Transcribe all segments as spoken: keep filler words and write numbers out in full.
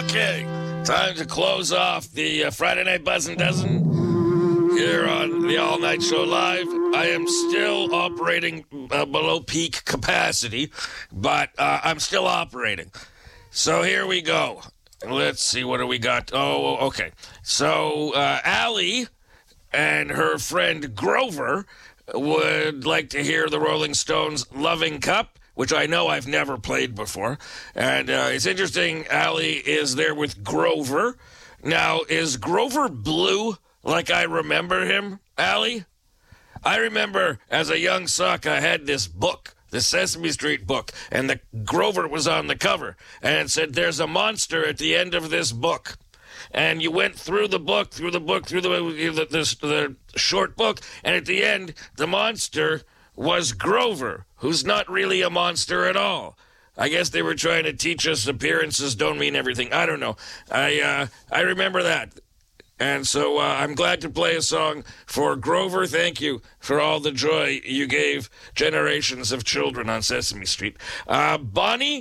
Okay, time to close off the uh, Friday Night Buzzin' Dozen here on the All Night Show Live. I am still operating uh, below peak capacity, but uh, I'm still operating. So here we go. Let's see, what do we got? Oh, okay. So uh, Allie and her friend Grover would like to hear the Rolling Stones' Loving Cup, which I know I've never played before. And uh, it's interesting, Allie is there with Grover. Now, is Grover blue like I remember him, Allie? I remember as a young suck, I had this book, the Sesame Street book, and the Grover was on the cover. And it said, there's a monster at the end of this book. And you went through the book, through the book, through the, the, the, the short book, and at the end, the monster was Grover, who's not really a monster at all. I guess they were trying to teach us appearances don't mean everything. I don't know. I uh, I remember that. And so uh, I'm glad to play a song for Grover. Thank you for all the joy you gave generations of children on Sesame Street. Uh, Bonnie,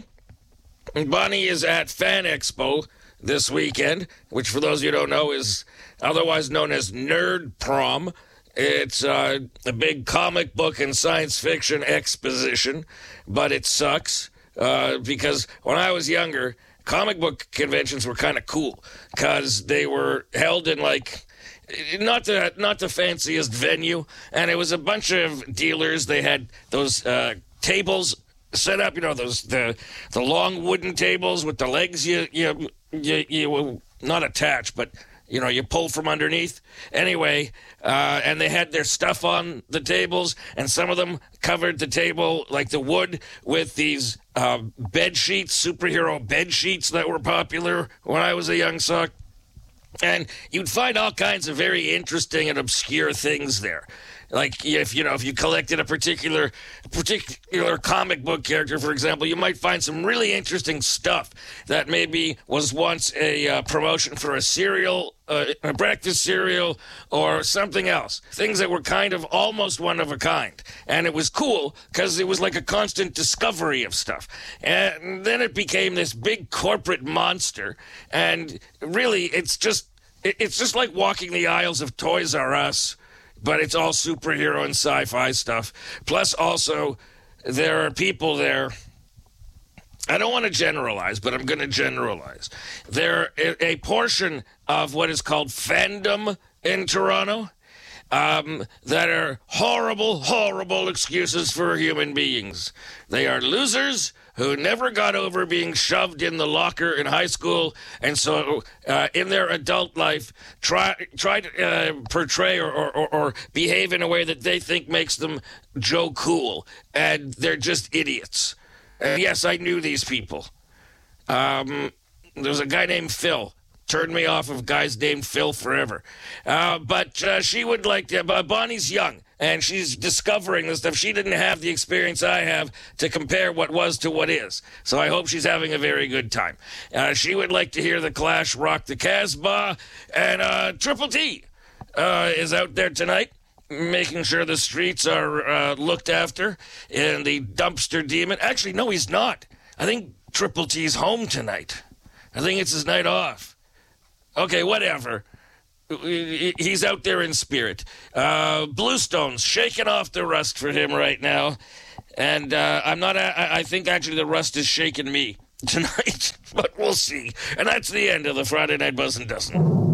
Bonnie is at Fan Expo this weekend, which for those of you who don't know is otherwise known as Nerd Prom. It's uh, a big comic book and science fiction exposition, but it sucks uh, because when I was younger, comic book conventions were kind of cool because they were held in like not the not the fanciest venue, and it was a bunch of dealers. They had those uh, tables set up, you know, those the the long wooden tables with the legs you you you, you not attach, but you know, you pull from underneath. Anyway, uh, and they had their stuff on the tables, and some of them covered the table, like the wood, with these uh, bed sheets, superhero bed sheets that were popular when I was a young suck. And you'd find all kinds of very interesting and obscure things there. Like if you know if you collected a particular particular comic book character, for example, you might find some really interesting stuff that maybe was once a uh, promotion for a cereal, uh, a breakfast cereal, or something else. Things that were kind of almost one of a kind, and it was cool because it was like a constant discovery of stuff. And then it became this big corporate monster, and really, it's just it's just like walking the aisles of Toys R Us. But it's all superhero and sci-fi stuff. Plus, also, there are people there. I don't want to generalize, but I'm going to generalize. There a, a portion of what is called fandom in Toronto um, that are horrible, horrible excuses for human beings. They are losers who never got over being shoved in the locker in high school, and so uh, in their adult life try try to uh, portray or, or, or behave in a way that they think makes them Joe Cool, and they're just idiots. And yes, I knew these people. Um, there was a guy named Phil. Turned me off of guys named Phil forever. Uh, but uh, she would like to, uh, Bonnie's young, and she's discovering this stuff. She didn't have the experience I have to compare what was to what is. So I hope she's having a very good time. Uh, she would like to hear the Clash rock the Casbah, and uh, Triple T uh, is out there tonight, making sure the streets are uh, looked after, and the dumpster demon. Actually, no, he's not. I think Triple T's home tonight. I think it's his night off. Okay, whatever. He's out there in spirit. Uh, Bluestone's shaking off the rust for him right now. And uh, I'm not, I, I think actually the rust is shaking me tonight. But we'll see. And that's the end of the Friday Night Buzzin' Dozen.